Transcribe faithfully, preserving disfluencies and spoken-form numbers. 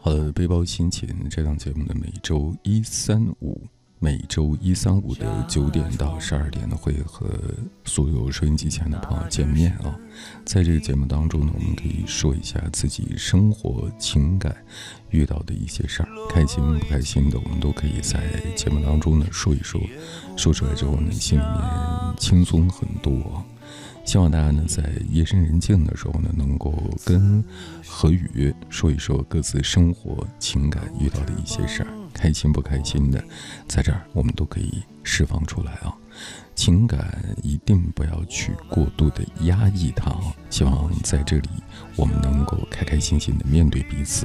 好的，背包心情这档节目的每周一三五，每周一三五的九点到十二点呢，会和所有收音机前的朋友见面啊。在这个节目当中呢，我们可以说一下自己生活情感遇到的一些事儿，开心不开心的，我们都可以在节目当中呢说一说，说出来之后呢，心里面轻松很多。希望大家呢在夜深人静的时候呢，能够跟何宇说一说各自生活情感遇到的一些事儿，开心不开心的，在这儿我们都可以释放出来啊。情感一定不要去过度的压抑它啊。希望在这里我们能够开开心心的面对彼此。